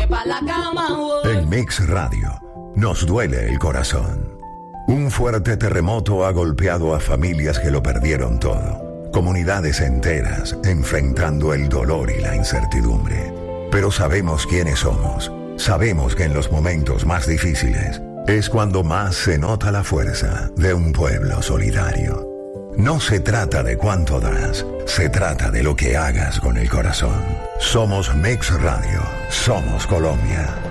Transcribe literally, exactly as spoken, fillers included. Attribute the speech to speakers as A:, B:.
A: pa' la cama voy.
B: En Mix Radio, nos duele el corazón. Un fuerte terremoto ha golpeado a familias que lo perdieron todo. Comunidades enteras enfrentando el dolor y la incertidumbre. Pero sabemos quiénes somos. Sabemos que en los momentos más difíciles es cuando más se nota la fuerza de un pueblo solidario. No se trata de cuánto das, se trata de lo que hagas con el corazón. Somos Mix Radio, somos Colombia.